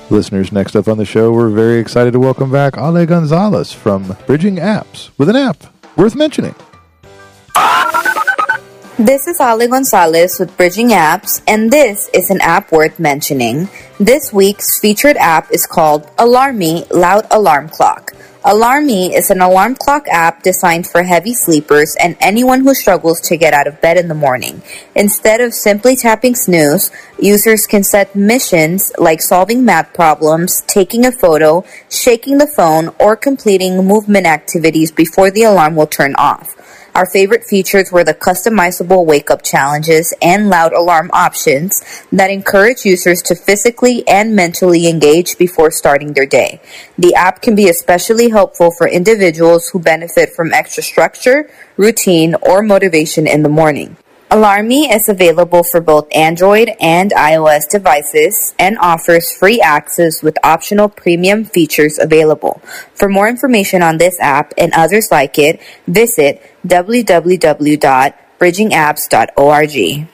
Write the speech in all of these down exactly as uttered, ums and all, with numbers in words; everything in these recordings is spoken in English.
Listeners, next up on the show, we're very excited to welcome back Ale Gonzalez from Bridging Apps with an app worth mentioning. This is Ale Gonzalez with Bridging Apps, and this is an app worth mentioning. This week's featured app is called Alarmy Loud Alarm Clock. Alarmy is an alarm clock app designed for heavy sleepers and anyone who struggles to get out of bed in the morning. Instead of simply tapping snooze, users can set missions like solving math problems, taking a photo, shaking the phone, or completing movement activities before the alarm will turn off. Our favorite features were the customizable wake-up challenges and loud alarm options that encourage users to physically and mentally engage before starting their day. The app can be especially helpful for individuals who benefit from extra structure, routine, or motivation in the morning. Alarmy is available for both Android and iOS devices and offers free access with optional premium features available. For more information on this app and others like it, visit w w w dot bridging apps dot org.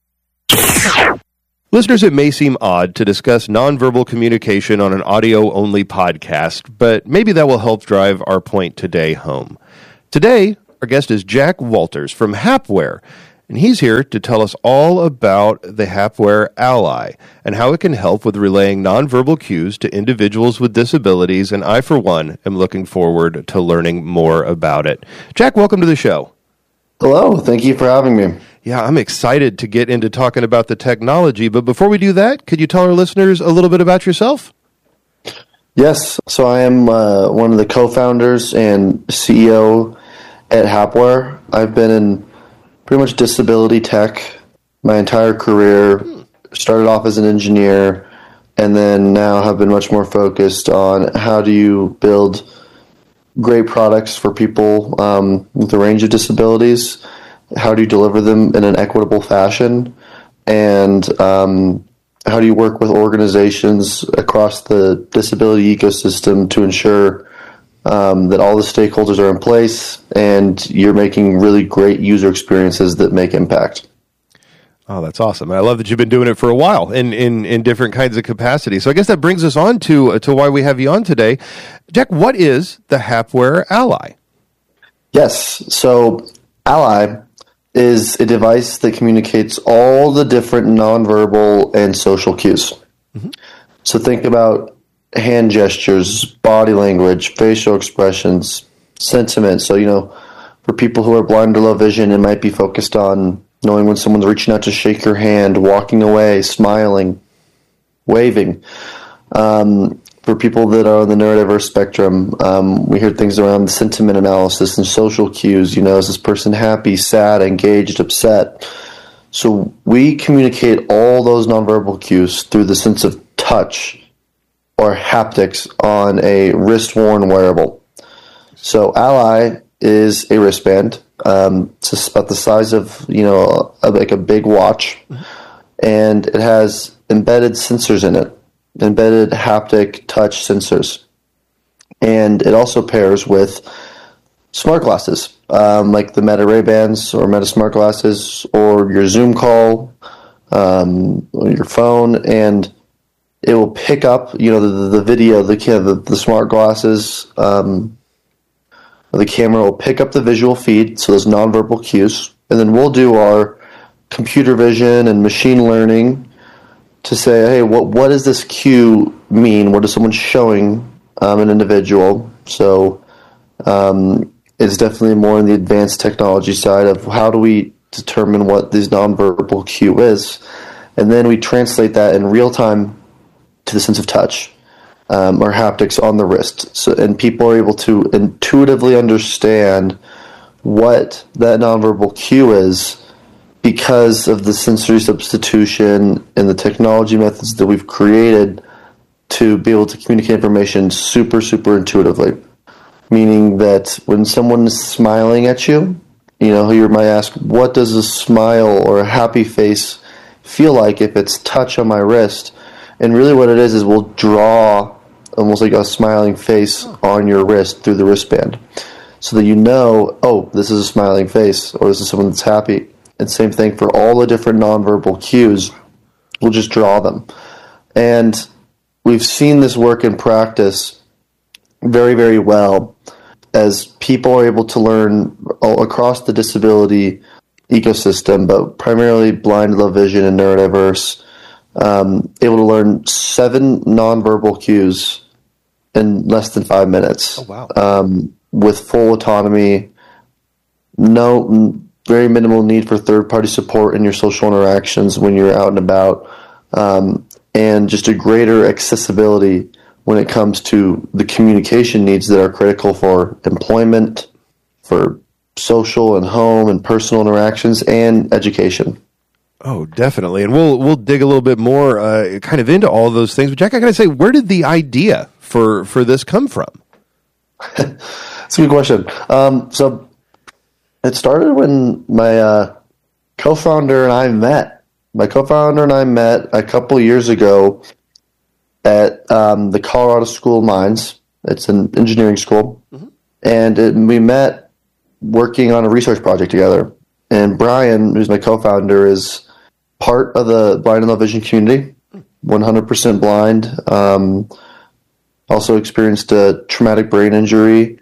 Listeners, it may seem odd to discuss nonverbal communication on an audio-only podcast, but maybe that will help drive our point today home. Today, our guest is Jack Walters from Hapware, and he's here to tell us all about the Hapware Ally and how it can help with relaying nonverbal cues to individuals with disabilities, and I, for one, am looking forward to learning more about it. Jack, welcome to the show. Hello, thank you for having me. Yeah, I'm excited to get into talking about the technology, but before we do that, could you tell our listeners a little bit about yourself? Yes, so I am uh, one of the co-founders and C E O at Hapware. I've been in pretty much disability tech my entire career. Started off as an engineer, and then now have been much more focused on how do you build great products for people um, with a range of disabilities. How do you deliver them in an equitable fashion? And um, how do you work with organizations across the disability ecosystem to ensure um, that all the stakeholders are in place and you're making really great user experiences that make impact? Oh, that's awesome. I love that you've been doing it for a while in, in, in different kinds of capacities. So I guess that brings us on to, uh, to why we have you on today. Jack, what is the Hapware Ally? Yes, so Ally is a device that communicates all the different nonverbal and social cues. Mm-hmm. So think about hand gestures, body language, facial expressions, sentiment. So, you know, for people who are blind or low vision, it might be focused on knowing when someone's reaching out to shake your hand, walking away, smiling, waving. Um, for people that are on the neurodiverse spectrum, um, we hear things around sentiment analysis and social cues. You know, is this person happy, sad, engaged, upset? So we communicate all those nonverbal cues through the sense of touch or haptics on a wrist-worn wearable. So Ally is a wristband. Um, it's about the size of, you know, a, like a big watch, and it has embedded sensors in it, embedded haptic touch sensors. And it also pairs with smart glasses, um, like the Meta Ray-Bans or Meta Smart Glasses, or your Zoom call, um, or your phone, and it will pick up, you know, the, the video, the, the the smart glasses, um, the camera will pick up the visual feed, so those nonverbal cues, and then we'll do our computer vision and machine learning to say, hey, what what does this cue mean? What is someone showing um, an individual? So um, it's definitely more on the advanced technology side of how do we determine what this nonverbal cue is, and then we translate that in real time to the sense of touch um, or haptics on the wrist. So, and people are able to intuitively understand what that nonverbal cue is because of the sensory substitution and the technology methods that we've created to be able to communicate information super, super intuitively. Meaning that when someone is smiling at you, you know, you might ask, what does a smile or a happy face feel like if it's touch on my wrist? And really what it is is we'll draw almost like a smiling face on your wrist through the wristband so that you know, oh, this is a smiling face or this is someone that's happy. And same thing for all the different nonverbal cues. We'll just draw them. And we've seen this work in practice very, very well as people are able to learn all across the disability ecosystem, but primarily blind, low vision, and neurodiverse, um, able to learn seven nonverbal cues in less than five minutes. Oh, wow. Um, with full autonomy, no very minimal need for third-party support in your social interactions when you're out and about, um, and just a greater accessibility when it comes to the communication needs that are critical for employment, for social and home and personal interactions, and education. Oh, definitely. And we'll we'll dig a little bit more uh, kind of into all of those things. But Jack, I got to say, where did the idea for, for this come from? That's a good question. Um, so it started when my uh, co-founder and I met. My co-founder and I met a couple years ago at um, the Colorado School of Mines. It's an engineering school. Mm-hmm. And it, we met working on a research project together. And Brian, who's my co-founder, is part of the blind and low vision community, one hundred percent blind. Um, also experienced a traumatic brain injury,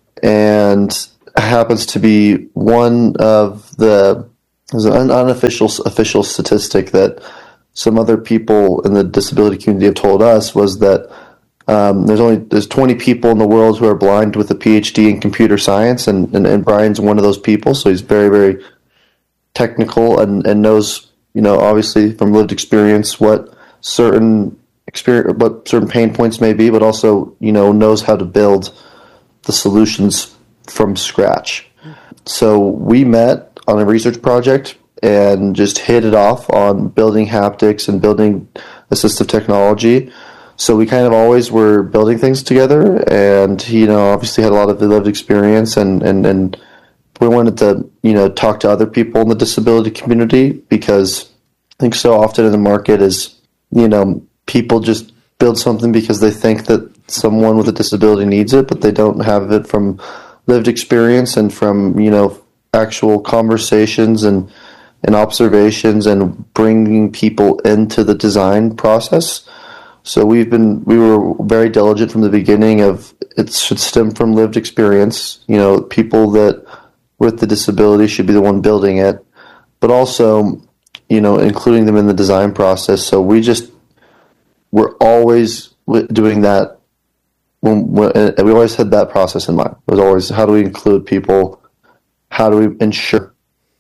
and happens to be one of the, there's an unofficial official statistic that some other people in the disability community have told us was that um, there's only there's twenty people in the world who are blind with a P H D in computer science, and, and, and Brian's one of those people. So he's very, very technical and, and knows, you know, obviously from lived experience what certain experience, what certain pain points may be, but also, you know, knows how to build the solutions from scratch. So we met on a research project and just hit it off on building haptics and building assistive technology. So we kind of always were building things together, and he, you know, obviously had a lot of lived experience, and, and, and we wanted to, you know, talk to other people in the disability community, because I think so often in the market is, you know, people just build something because they think that someone with a disability needs it, but they don't have it from lived experience and from, you know, actual conversations and, and observations and bringing people into the design process. So we've been, we were very diligent from the beginning of it should stem from lived experience. You know, people that with the disability should be the one building it, but also, you know, including them in the design process. So we just, we're always doing that. When, when we always had that process in mind. It was always, how do we include people? How do we ensure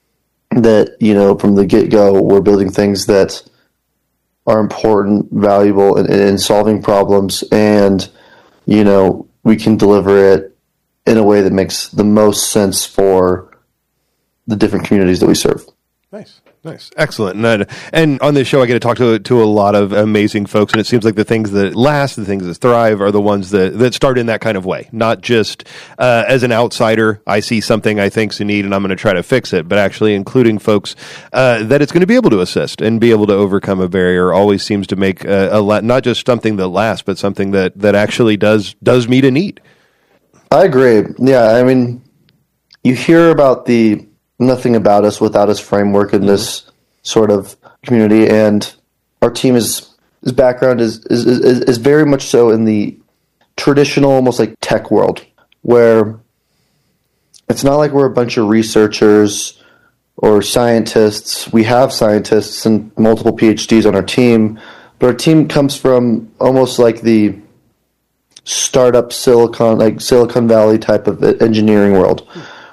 that, you know, from the get-go, we're building things that are important, valuable in, in solving problems, and, you know, we can deliver it in a way that makes the most sense for the different communities that we serve. Nice. Nice. Excellent. And, and on this show, I get to talk to to a lot of amazing folks, and it seems like the things that last, the things that thrive, are the ones that, that start in that kind of way. Not just uh, as an outsider, I see something I think's a need, and I'm going to try to fix it, but actually including folks uh, that it's going to be able to assist and be able to overcome a barrier always seems to make a, a lot, not just something that lasts, but something that, that actually does does meet a need. I agree. Yeah, I mean, you hear about the nothing about us without us framework in this sort of community, and our team is his background is, is is is very much so in the traditional, almost like tech world, where it's not like we're a bunch of researchers or scientists. We have scientists and multiple P H Ds on our team, but our team comes from almost like the startup Silicon, like Silicon Valley type of engineering world,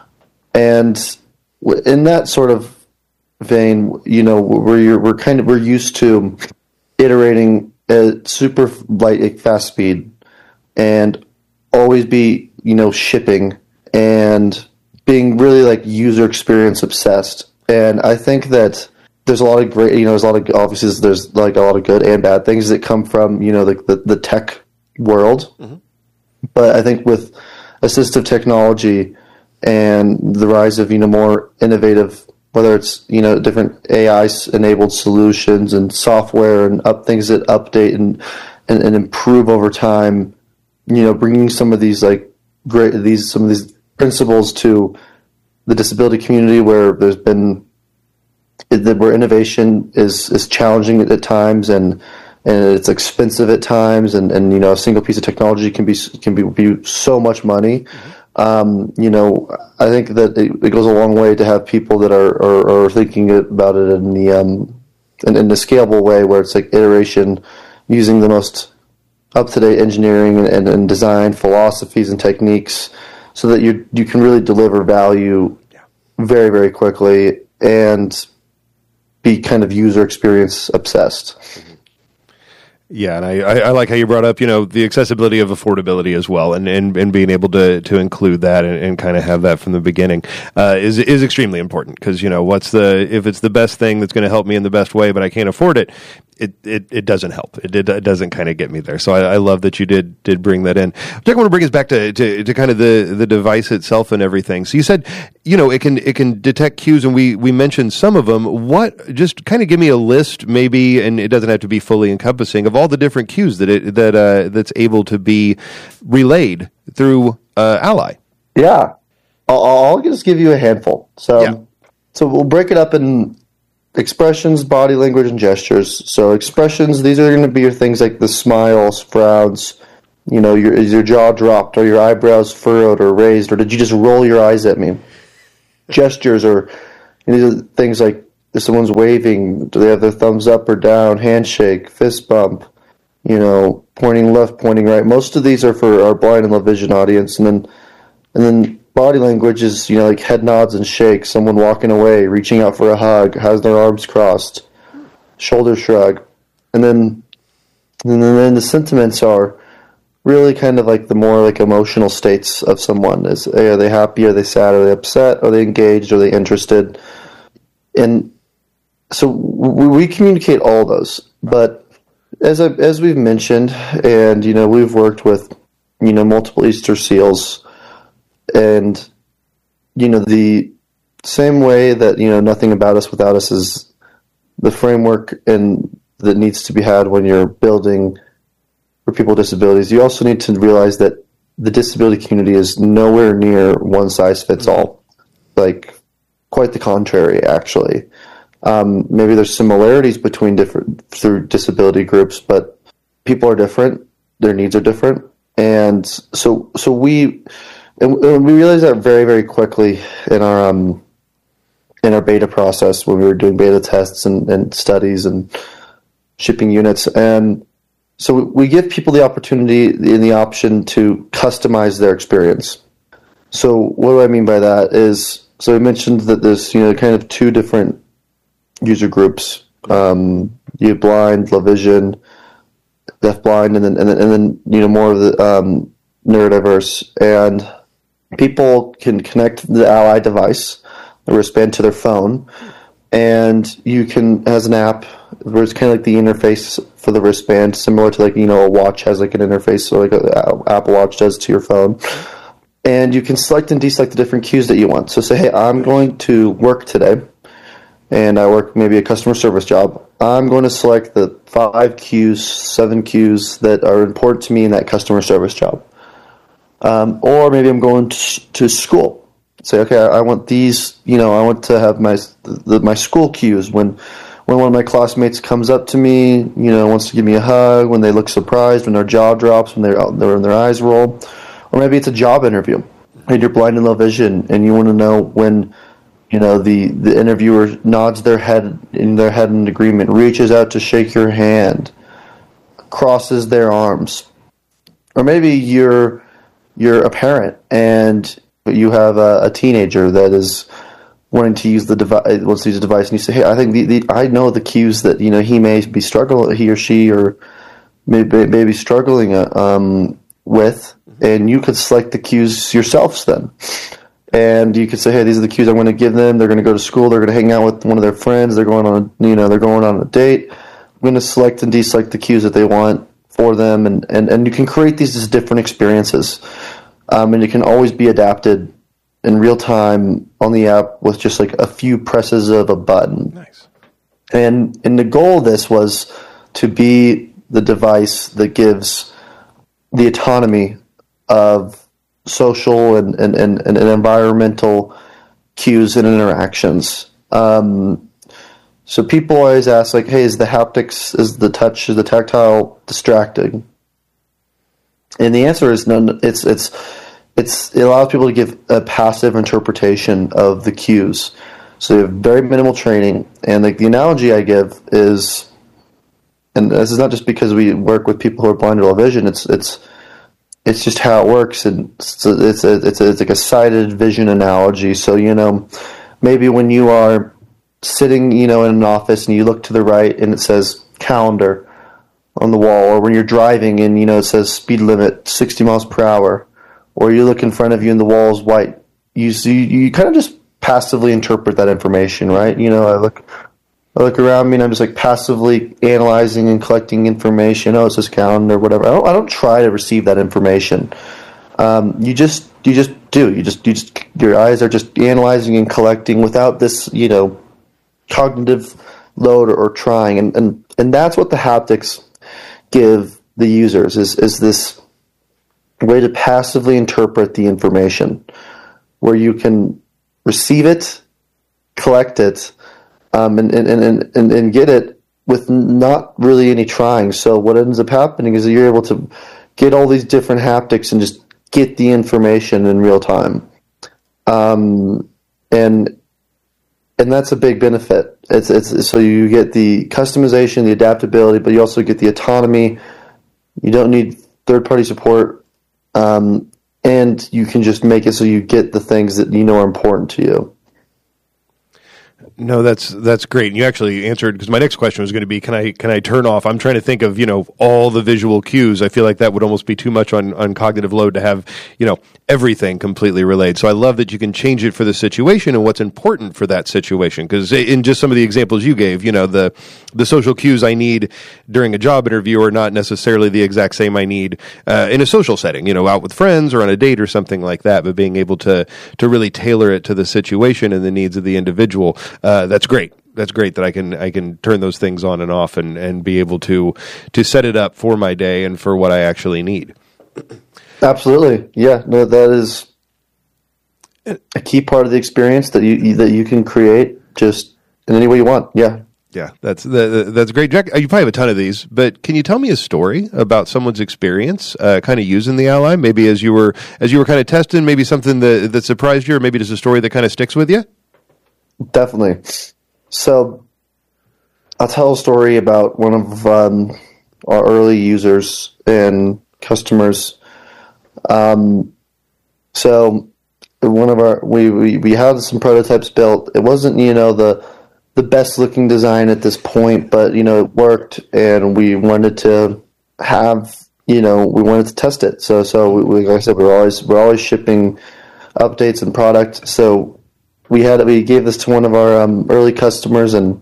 and in that sort of vein, you know, we're we're kind of we're used to iterating at super light, fast speed, and always be, you know, shipping and being really like user experience obsessed. And I think that there's a lot of great, you know, there's a lot of obviously there's like a lot of good and bad things that come from, you know, like the, the tech world. Mm-hmm. But I think with assistive technology and the rise of, you know, more innovative, whether it's, you know, different A I-enabled solutions and software and up things that update and, and, and improve over time, you know, bringing some of these like great, these, some of these principles to the disability community where there's been, where innovation is, is challenging at times, and, and it's expensive at times, and, and you know, a single piece of technology can be can be, be so much money. Mm-hmm. Um, you know, I think that it, it goes a long way to have people that are, are, are thinking about it in the um, in, in the scalable way, where it's like iteration, using the most up-to-date engineering and, and, and design philosophies and techniques, so that you you can really deliver value very, very quickly and be kind of user experience obsessed. Yeah, and I, I, I like how you brought up, you know, the accessibility of affordability as well, and, and, and being able to, to include that and, and kind of have that from the beginning uh, is is extremely important, because, you know, what's the if it's the best thing that's going to help me in the best way, but I can't afford it, it, it, it doesn't help. It, it, it doesn't kind of get me there. So I, I love that you did did bring that in. Jack, I want to bring us back to, to, to kind of the, the device itself and everything. So you said, you know, it can it can detect cues, and we, we mentioned some of them. What, just kind of give me a list, maybe, and it doesn't have to be fully encompassing, of all the different cues that it that uh, that's able to be relayed through uh, Ally. Yeah, I'll, I'll just give you a handful. So, yeah. so we'll break it up in expressions, body language, and gestures. So expressions, these are going to be your things like the smiles, frowns. You know, your is your jaw dropped, or your eyebrows furrowed or raised, or did you just roll your eyes at me? Gestures are, these are things like if someone's waving, do they have their thumbs up or down, handshake, fist bump, you know, pointing left, pointing right. Most of these are for our blind and low vision audience. And then and then body language is, you know, like head nods and shakes, someone walking away, reaching out for a hug, has their arms crossed, shoulder shrug. And then and then the sentiments are really kind of like the more like emotional states of someone. Is, are they happy, are they sad, are they upset, are they engaged, are they interested? And so we, we communicate all those. But As I, as we've mentioned, and you know, we've worked with, you know, multiple Easter seals, and you know, the same way that, you know, nothing about us without us is the framework and that needs to be had when you're building for people with disabilities. You also need to realize that the disability community is nowhere near one size fits all. Like, quite the contrary, actually. Um, maybe there's similarities between different through disability groups, but people are different. Their needs are different, and so so we and we realized that very very quickly in our um in our beta process when we were doing beta tests and, and studies and shipping units. And so we give people the opportunity and the option to customize their experience. So what do I mean by that is, so I mentioned that there's, you know, kind of two different user groups. Um, you have blind, low vision, deaf blind, and then and then, and then you know, more of the um, neurodiverse. And people can connect the Ally device, the wristband, to their phone, and you can has an app where it's kind of like the interface for the wristband, similar to like, you know, a watch has like an interface, so like a Apple Watch does to your phone. And you can select and deselect the different cues that you want. So say, hey, I'm going to work today, and I work maybe a customer service job. I'm going to select the five cues, seven cues that are important to me in that customer service job. Um, or maybe I'm going to, to school. Say, okay, I want these, you know, I want to have my the, my school cues when when one of my classmates comes up to me, you know, wants to give me a hug, when they look surprised, when their jaw drops, when they're when their eyes roll. Or maybe it's a job interview, and you're blind and low vision, and you want to know when, you know, the, the interviewer nods their head in their head in agreement, reaches out to shake your hand, crosses their arms. Or maybe you're you're a parent and you have a, a teenager that is wanting to use the device, wants to use the device, and you say, "Hey, I think the, the I know the cues that, you know, he may be struggling, he or she, or maybe maybe struggling uh, um, with." And you could select the cues yourselves then. And you could say, hey, these are the cues I'm going to give them. They're going to go to school. They're going to hang out with one of their friends. They're going on, you know, they're going on a date. I'm going to select and deselect the cues that they want for them. And, and, and you can create these as different experiences. Um, and it can always be adapted in real time on the app with just like a few presses of a button. Nice. And, and the goal of this was to be the device that gives the autonomy of social and, and, and, and environmental cues and interactions. Um, So people always ask, like, hey, is the haptics, is the touch, is the tactile distracting? And the answer is no. It's it's it's it allows people to give a passive interpretation of the cues. So they have very minimal training, and like the analogy I give is, and this is not just because we work with people who are blind or low vision. It's it's it's just how it works, and it's a, it's a, it's, a, it's like a sighted vision analogy. So you know, maybe when you are sitting, you know, in an office and you look to the right and it says calendar on the wall, or when you're driving and, you know, it says speed limit sixty miles per hour, or you look in front of you and the wall is white, you see, you kind of just passively interpret that information, right? You know, I look, I look around me and I'm just like passively analyzing and collecting information. Oh, it says calendar, whatever. I don't, I don't try to receive that information. Um, you just, you just do. You just, you just, your eyes are just analyzing and collecting without this, you know, cognitive load or, or trying, and, and and that's what the haptics give the users is is this way to passively interpret the information, where you can receive it, collect it, um, and, and, and, and, and get it with not really any trying. So what ends up happening is that you're able to get all these different haptics and just get the information in real time, um, and and that's a big benefit. It's it's so you get the customization, the adaptability, but you also get the autonomy. You don't need third-party support, um, and you can just make it so you get the things that you know are important to you. No, that's that's great. And you actually answered, because my next question was going to be, can I can I turn off? I'm trying to think of, you know, all the visual cues. I feel like that would almost be too much on, on cognitive load to have, you know, everything completely relayed. So I love that you can change it for the situation and what's important for that situation. Because in just some of the examples you gave, you know, the the social cues I need during a job interview are not necessarily the exact same I need uh, in a social setting, you know, out with friends or on a date or something like that. But being able to to really tailor it to the situation and the needs of the individual. Uh, that's great. That's great that I can I can turn those things on and off and, and be able to to set it up for my day and for what I actually need. Absolutely, yeah. No, that is a key part of the experience that you that you can create just in any way you want. Yeah, yeah. That's the, that's great, Jack. You probably have a ton of these, but can you tell me a story about someone's experience, uh, kind of using the Ally? Maybe as you were as you were kind of testing, maybe something that that surprised you, or maybe just a story that kind of sticks with you. Definitely. So I'll tell a story about one of um, our early users and customers. Um, so one of our we, we, we had some prototypes built. It wasn't, you know, the the best looking design at this point, but, you know, it worked, and we wanted to have, you know, we wanted to test it. So so we, we, like I said, we're always we're always shipping updates and product. So We had we gave this to one of our um, early customers, and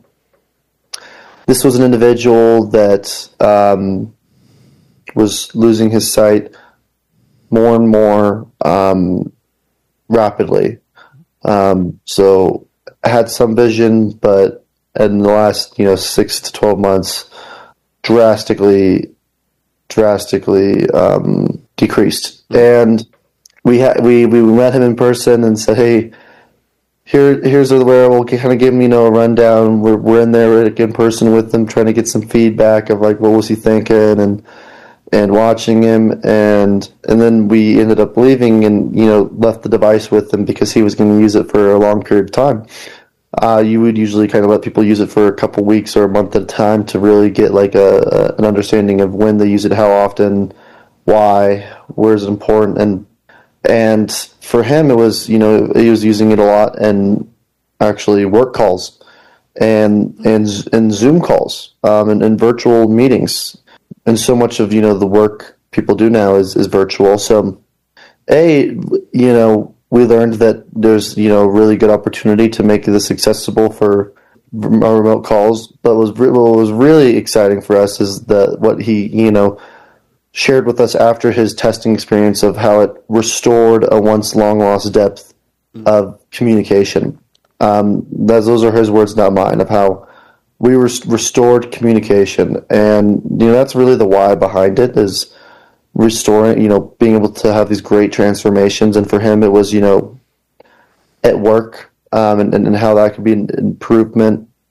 this was an individual that um, was losing his sight more and more um, rapidly. Um, so had some vision, but in the last you know six to twelve months, drastically, drastically um, decreased. And we had we we met him in person and said, hey. Here, here's the wearable. Kind of give him, you know, a rundown. We're we're in there in person with him, trying to get some feedback of like what was he thinking, and and watching him, and and then we ended up leaving, and you know, left the device with him because he was going to use it for a long period of time. Uh, you would usually kind of let people use it for a couple weeks or a month at a time to really get like a, a an understanding of when they use it, how often, why, where is it important, and. And for him, it was, you know, he was using it a lot and actually work calls and and, and Zoom calls um, and, and virtual meetings. And so much of, you know, the work people do now is, is virtual. So, A, you know, we learned that there's, you know, really good opportunity to make this accessible for remote calls. But what was, what was really exciting for us is that what he, you know, shared with us after his testing experience of how it restored a once long lost depth of communication. Um, those, those are his words, not mine, of how we res- restored communication. And, you know, that's really the why behind it, is restoring, you know, being able to have these great transformations. And for him, it was, you know, at work, um, and, and how that could be an improvement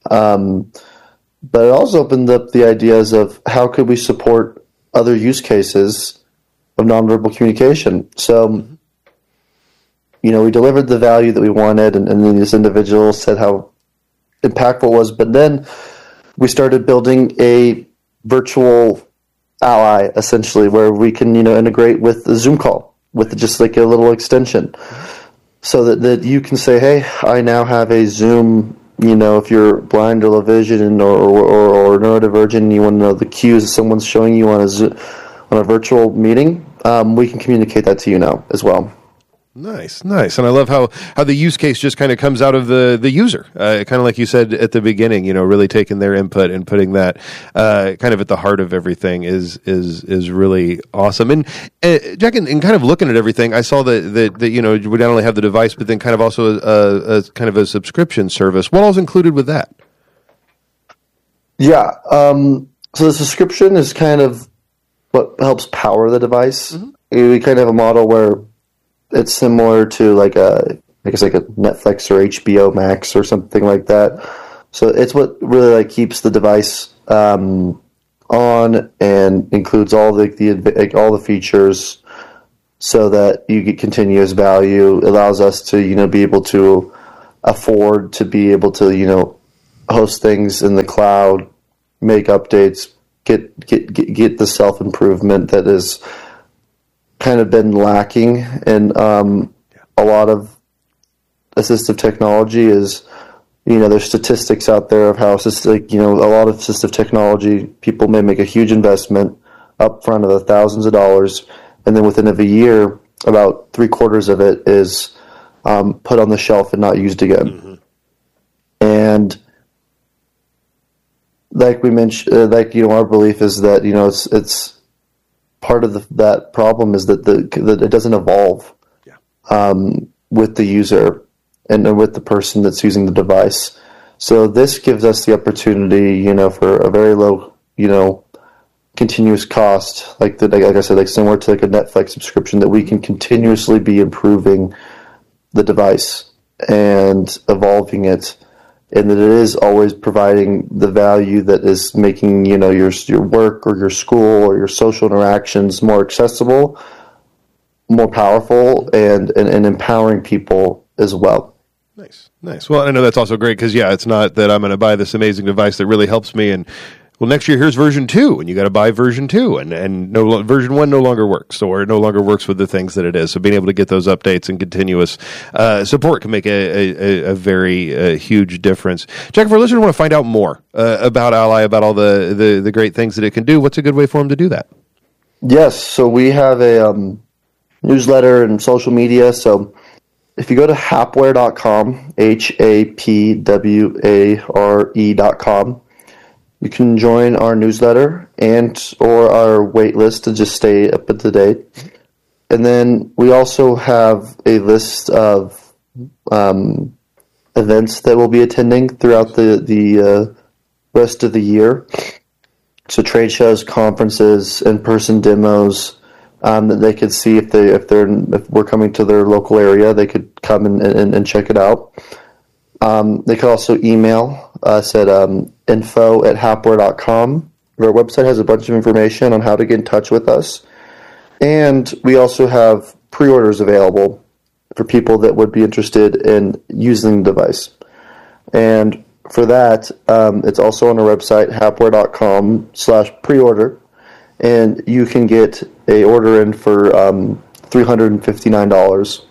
Um, but it also opened up the ideas of how could we support other use cases of nonverbal communication. So, you know, we delivered the value that we wanted, and, and then this individual said how impactful it was. But then we started building a virtual ally, essentially, where we can, you know, integrate with the Zoom call with just like a little extension, so that, that you can say, hey, I now have a Zoom. You know, if you're blind or low vision or or, or neurodivergent, and you want to know the cues that someone's showing you on a Zoom, on a virtual meeting, um, we can communicate that to you now as well. Nice, nice. And I love how, how the use case just kind of comes out of the, the user. Uh, kind of like you said at the beginning, you know, really taking their input and putting that uh, kind of at the heart of everything is is is really awesome. And uh, Jack, in, in kind of looking at everything, I saw that, that, that, you know, we not only have the device, but then kind of also a, a kind of a subscription service. What all's included with that? Yeah. Um, so the subscription is kind of what helps power the device. Mm-hmm. We kind of have a model where it's similar to like a, I guess like a Netflix or H B O Max or something like that. So it's what really like keeps the device um, on and includes all the, the like, all the features, so that you get continuous value. It allows us to, you know, be able to afford to be able to, you know, host things in the cloud, make updates, get get get, get the self improvement that is kind of been lacking in um, a lot of assistive technology. Is, you know, there's statistics out there of how assistive, you know, a lot of assistive technology, people may make a huge investment up front of the thousands of dollars, and then within a year, about three quarters of it is um, put on the shelf and not used again. Mm-hmm. And like we mentioned, uh, like, you know, our belief is that, you know, it's it's part of the, that problem is that the that it doesn't evolve yeah. um, with the user and with the person that's using the device. So this gives us the opportunity, you know, for a very low, you know, continuous cost, like the, like I said, like similar to like a Netflix subscription, that we can continuously be improving the device and evolving it, and that it is always providing the value that is making, you know, your your work or your school or your social interactions more accessible, more powerful, and, and, and empowering people as well. Nice, nice. Well, I know that's also great because, yeah, it's not that I'm going to buy this amazing device that really helps me and, well, next year here's version two, and you got to buy version two, and and no version one no longer works, or it no longer works with the things that it is. So being able to get those updates and continuous uh, support can make a, a, a very uh, huge difference. Jack, if our listeners want to find out more uh, about Ally, about all the, the the great things that it can do, what's a good way for them to do that? Yes, so we have a um, newsletter and social media. So if you go to hapware dot com, H A P W A R E dot com, you can join our newsletter and or our wait list to just stay up to date. And then we also have a list of um, events that we'll be attending throughout the, the uh, rest of the year. So trade shows, conferences, in-person demos um, that they could see if they if they're if we're coming to their local area, they could come and, and, and check it out. Um, they could also email us at um, info at hapware dot com. Our website has a bunch of information on how to get in touch with us. And we also have pre-orders available for people that would be interested in using the device. And for that, um, it's also on our website, hapware dot com slash pre-order. And you can get a order in for um, three hundred fifty-nine dollars.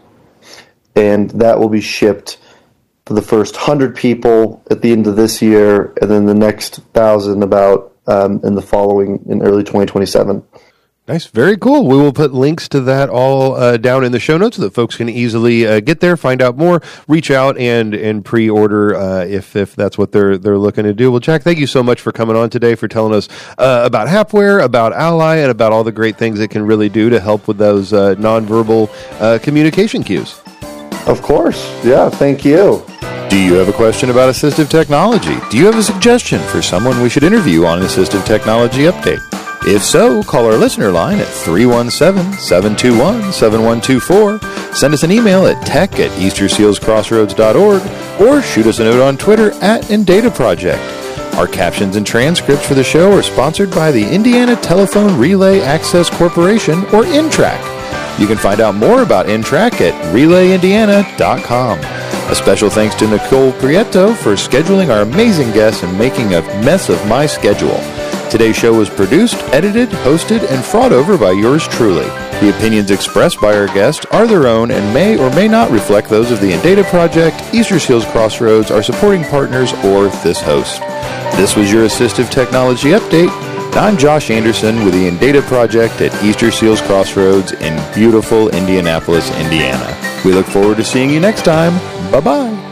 And that will be shipped for the first one hundred people at the end of this year, and then the next one thousand about um, in the following, in early twenty twenty-seven. Nice. Very cool. We will put links to that all uh, down in the show notes so that folks can easily uh, get there, find out more, reach out, and and pre-order uh, if if that's what they're they're looking to do. Well, Jack, thank you so much for coming on today, for telling us uh, about Hapware, about Ally, and about all the great things it can really do to help with those uh, nonverbal uh, communication cues. Of course. Yeah, thank you. Do you have a question about assistive technology? Do you have a suggestion for someone we should interview on an Assistive Technology Update? If so, call our listener line at three one seven, seven two one, seven one two four, send us an email at tech at easter seals crossroads dot org, or shoot us a note on Twitter at Indata Project. Our captions and transcripts for the show are sponsored by the Indiana Telephone Relay Access Corporation, or I N T R A C. You can find out more about I N T R A C at relay indiana dot com. A special thanks to Nicole Prieto for scheduling our amazing guests and making a mess of my schedule. Today's show was produced, edited, hosted, and fraud over by yours truly. The opinions expressed by our guests are their own and may or may not reflect those of the Indata Project, Easter Seals Crossroads, our supporting partners, or this host. This was your Assistive Technology Update. I'm Josh Anderson with the Indata Project at Easter Seals Crossroads in beautiful Indianapolis, Indiana. We look forward to seeing you next time. Bye-bye.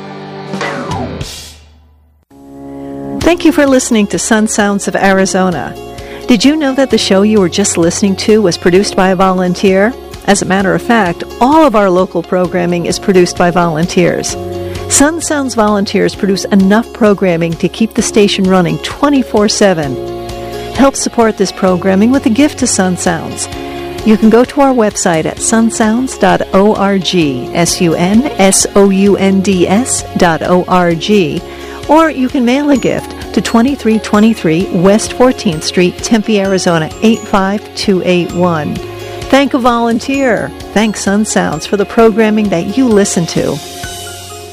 Thank you for listening to Sun Sounds of Arizona. Did you know that the show you were just listening to was produced by a volunteer? As a matter of fact, all of our local programming is produced by volunteers. Sun Sounds volunteers produce enough programming to keep the station running twenty-four seven. Help support this programming with a gift to Sun Sounds. You can go to our website at sun sounds dot org, S U N S O U N D S dot O R G, or you can mail a gift to twenty-three twenty-three West fourteenth Street, Tempe, Arizona, eight five two eight one. Thank a volunteer. Thank Sun Sounds for the programming that you listen to.